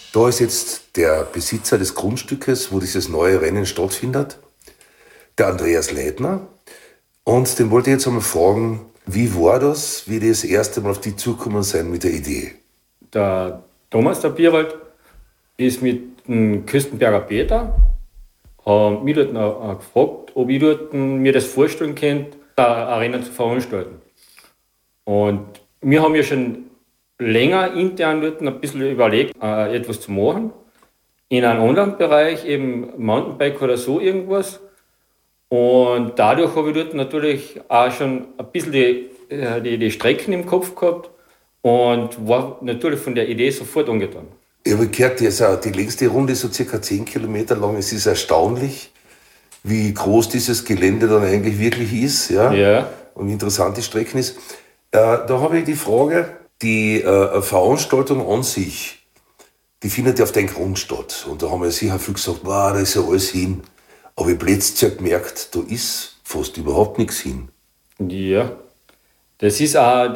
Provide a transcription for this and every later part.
Da ist jetzt der Besitzer des Grundstückes, wo dieses neue Rennen stattfindet, der Andreas Leitner. Und den wollte ich jetzt einmal fragen, wie war das, wie die das erste Mal auf die zugekommen sind mit der Idee? Der Thomas, der Bierwald, ist mit dem Küstenberger Peter, haben mich dort gefragt, ob ich dort mir das vorstellen könnte, ein Rennen zu veranstalten. Und wir haben ja schon länger intern dort ein bisschen überlegt, etwas zu machen. In einem anderen Bereich, eben Mountainbike oder so irgendwas. Und dadurch habe ich dort natürlich auch schon ein bisschen die Strecken im Kopf gehabt und war natürlich von der Idee sofort angetan. Ich habe gehört, die längste Runde ist so circa 10 Kilometer lang. Es ist erstaunlich, wie groß dieses Gelände dann eigentlich wirklich ist, ja? Und wie interessant die Strecken ist. Da habe ich die Frage, die Veranstaltung an sich, die findet ja auf deinem Grund statt. Und da haben wir sicher viel gesagt, wow, da ist ja alles hin. Aber ich habe letztes Jahr gemerkt, da ist fast überhaupt nichts hin. Ja, das ist auch,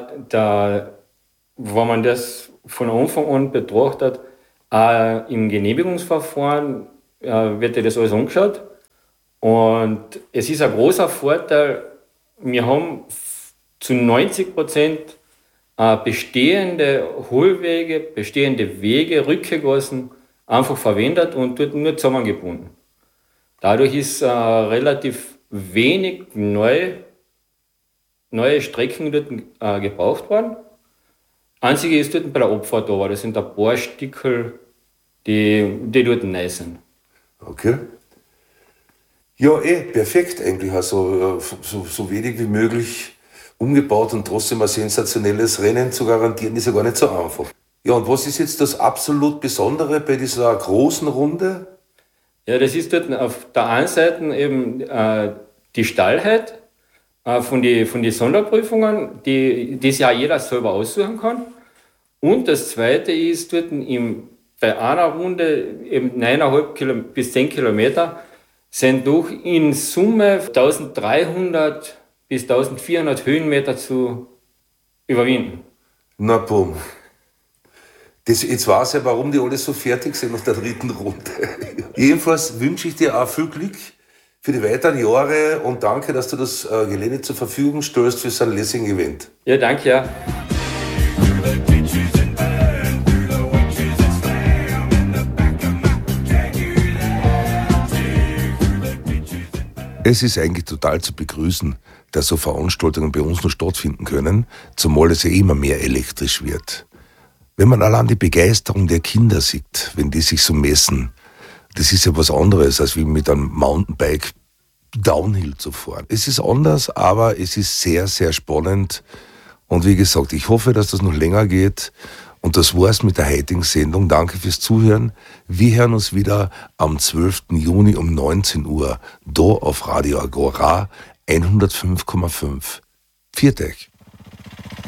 wenn man das von Anfang an betrachtet, auch im Genehmigungsverfahren wird ja das alles angeschaut. Und es ist ein großer Vorteil, wir haben zu 90% bestehende Hohlwege, bestehende Wege, Rückgegassen einfach verwendet und dort nur zusammengebunden. Dadurch ist relativ wenig neue Strecken dort gebraucht worden. Einzige ist dort bei der Abfahrt da, das sind ein paar Stickel, die dort neu sind. Okay. Ja, perfekt eigentlich. Also so wenig wie möglich umgebaut und trotzdem ein sensationelles Rennen zu garantieren, ist ja gar nicht so einfach. Ja, und was ist jetzt das absolut Besondere bei dieser großen Runde? Ja, das ist dort auf der einen Seite eben die Steilheit von den Sonderprüfungen, die sich auch jeder selber aussuchen kann. Und das Zweite ist dort bei einer Runde eben 9,5 bis 10 Kilometer sind doch in Summe 1300 bis 1400 Höhenmeter zu überwinden. Na bumm. Jetzt weiß ich, warum die alle so fertig sind nach der dritten Runde. Jedenfalls wünsche ich dir auch viel Glück für die weiteren Jahre und danke, dass du das Gelände zur Verfügung stellst für so ein lässigen Event. Ja, danke, ja. Es ist eigentlich total zu begrüßen, dass so Veranstaltungen bei uns noch stattfinden können, zumal es ja immer mehr elektrisch wird. Wenn man allein die Begeisterung der Kinder sieht, wenn die sich so messen, das ist ja was anderes, als wie mit einem Mountainbike Downhill zu fahren. Es ist anders, aber es ist sehr, sehr spannend. Und wie gesagt, ich hoffe, dass das noch länger geht. Und das war's mit der heutigen Sendung. Danke fürs Zuhören. Wir hören uns wieder am 12. Juni um 19 Uhr, da auf Radio Agora 105,5. Viert euch.